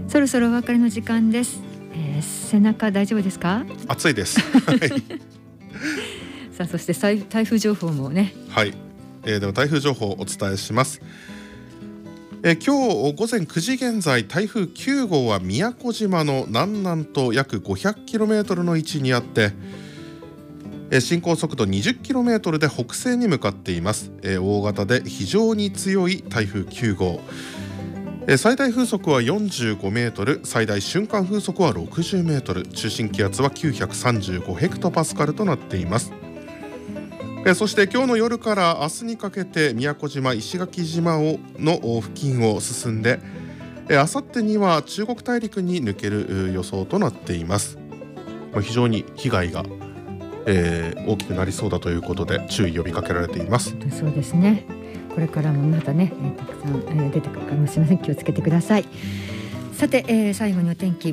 そろそろお別れの時間です。背中大丈夫ですか？ 暑いです。はい、 さあ、そして台風情報もね。 はい、では台風情報をお伝えします。今日午前9時現在、台風9号は宮古島の南南東約 500km の位置にあって、進行速度 20km で北西に向かっています。大型で非常に強い台風9号、最大風速は45メートル、最大瞬間風速は60メートル、中心気圧は935ヘクトパスカルとなっています。そして今日の夜から明日にかけて宮古島、石垣島の付近を進んで、あさってには中国大陸に抜ける予想となっています。非常に被害が、大きくなりそうだということで注意呼びかけられています。 そうですね。これからもまたね、たくさん、出てくるかもしれません。気をつけてください。さて、最後にお天気